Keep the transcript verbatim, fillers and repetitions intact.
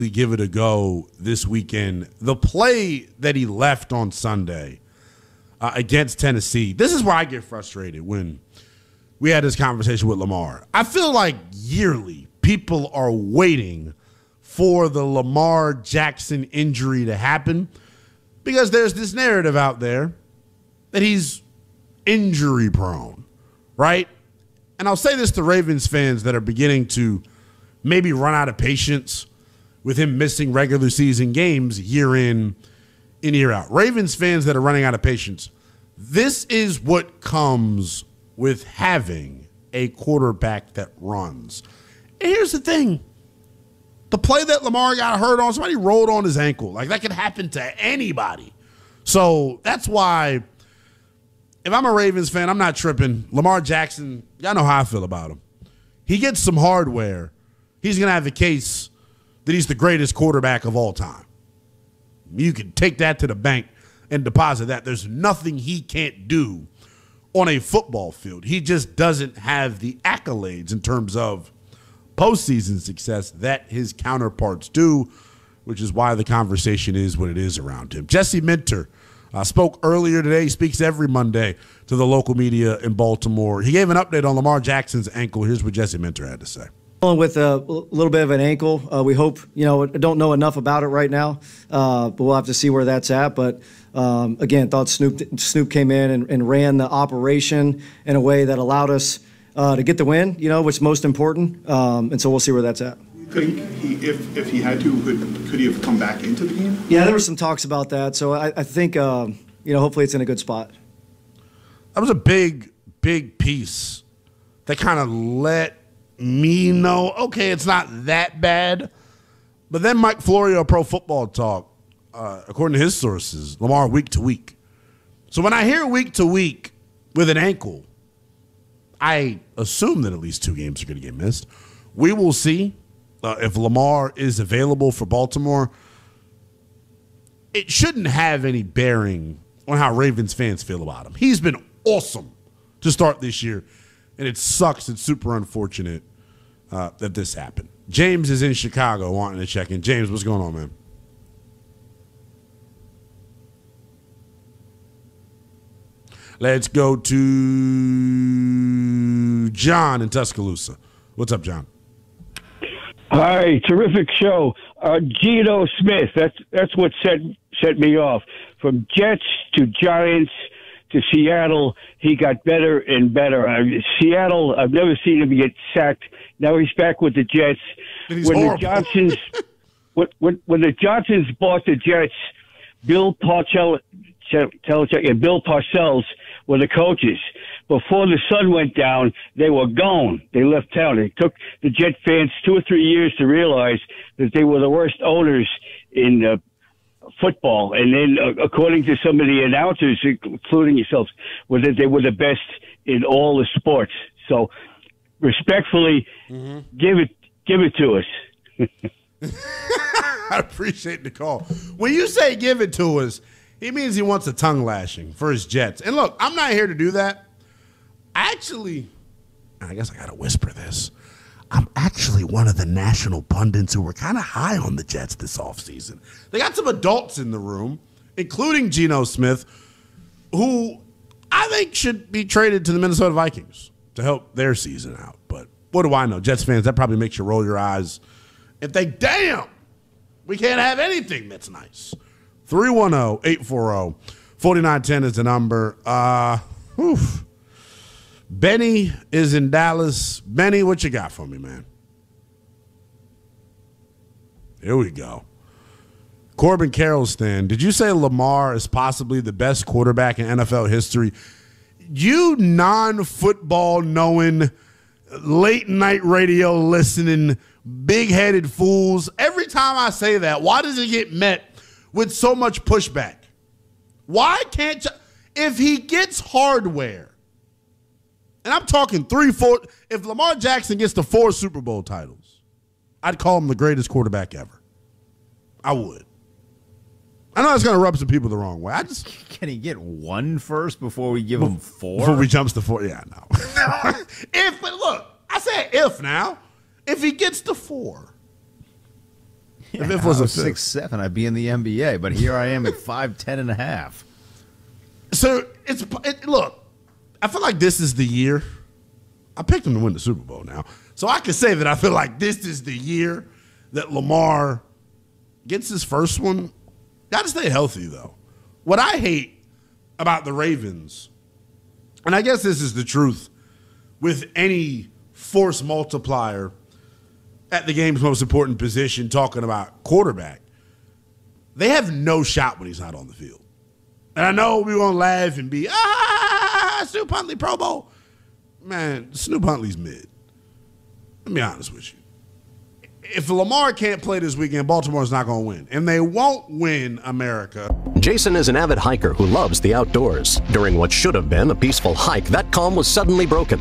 give it a go this weekend. The play that he left on Sunday uh, against Tennessee, this is where I get frustrated when we had this conversation with Lamar. I feel like yearly people are waiting for the Lamar Jackson injury to happen because there's this narrative out there that he's injury prone, right? And I'll say this to Ravens fans that are beginning to maybe run out of patience with him missing regular season games year in and year out. Ravens fans that are running out of patience, this is what comes with having a quarterback that runs. And here's the thing. The play that Lamar got hurt on, somebody rolled on his ankle. Like, that could happen to anybody. So that's why if I'm a Ravens fan, I'm not tripping. Lamar Jackson, y'all know how I feel about him. He gets some hardware. He's going to have the case that he's the greatest quarterback of all time. You can take that to the bank and deposit that. There's nothing he can't do on a football field. He just doesn't have the accolades in terms of postseason success that his counterparts do, which is why the conversation is what it is around him. Jesse Minter uh, spoke earlier today. He speaks every Monday to the local media in Baltimore. He gave an update on Lamar Jackson's ankle. Here's what Jesse Minter had to say. With a little bit of an ankle, uh, we hope, you know, I don't know enough about it right now, uh, but we'll have to see where that's at. But um, again, thought Snoop Snoop came in and, and ran the operation in a way that allowed us uh, to get the win, you know, which is most important. Um, and so we'll see where that's at. Could he, if if he had to, could could he have come back into the game? Yeah, there were some talks about that. So I, I think, um, you know, hopefully it's in a good spot. That was a big, big piece that kind of let me know, okay, it's not that bad. But then Mike Florio, Pro Football Talk, uh, according to his sources, Lamar week to week. So when I hear week to week with an ankle, I assume that at least two games are going to get missed. We will see uh, if Lamar is available for Baltimore. It shouldn't have any bearing on how Ravens fans feel about him. He's been awesome to start this year, and it sucks. It's super unfortunate Uh, that this happened. James is in Chicago wanting to check in. James, what's going on, man? Let's go to John in Tuscaloosa. What's up, John? Hi, terrific show. Uh, Geno Smith, that's that's what set set me off. From Jets to Giants to Seattle, he got better and better. Uh, Seattle, I've never seen him get sacked. Now he's back with the Jets. He's when horrible. the Johnsons, when, when, when the Johnsons bought the Jets, Bill Parcells and Bill Parcells were the coaches. Before the sun went down, they were gone. They left town. It took the Jet fans two or three years to realize that they were the worst owners in uh, football. And then, uh, according to some of the announcers, including yourselves, was that they were the best in all the sports. So, respectfully, mm-hmm. give it, give it to us. I appreciate the call. When you say give it to us, he means he wants a tongue lashing for his Jets. And look, I'm not here to do that. Actually, I guess I got to whisper this. I'm actually one of the national pundits who were kind of high on the Jets this offseason. They got some adults in the room, including Geno Smith, who I think should be traded to the Minnesota Vikings to help their season out. But what do I know? Jets fans, that probably makes you roll your eyes and think, damn, we can't have anything that's nice. three one zero, eight four zero, four nine one zero is the number. Uh, oof. Benny is in Dallas. Benny, what you got for me, man? Here we go. Corbin Carrollston, did you say Lamar is possibly the best quarterback in N F L history? You non-football knowing, late night radio listening, big-headed fools. Every time I say that, why does it get met with so much pushback? Why can't you? If he gets hardware, and I'm talking three, four, if Lamar Jackson gets to four Super Bowl titles, I'd call him the greatest quarterback ever. I would. I know that's going to rub some people the wrong way. I just Can he get one first before we give him four? Before we jumps to four, yeah, no. If, but look, I said if now. If he gets to four, Yeah, if it if was I a was fifth. six seven, I'd be in the N B A. But here I am at five ten and a half. So it's it, look, I feel like this is the year. I picked him to win the Super Bowl now, so I can say that I feel like this is the year that Lamar gets his first one. Got to stay healthy though. What I hate about the Ravens, and I guess this is the truth with any force multiplier at the game's most important position, talking about quarterback, they have no shot when he's not on the field. And I know we're going to laugh and be, ah, Snoop Huntley Pro Bowl. Man, Snoop Huntley's mid. Let me be honest with you. If Lamar can't play this weekend, Baltimore's not going to win. And they won't win, America. Jason is an avid hiker who loves the outdoors. During what should have been a peaceful hike, that calm was suddenly broken.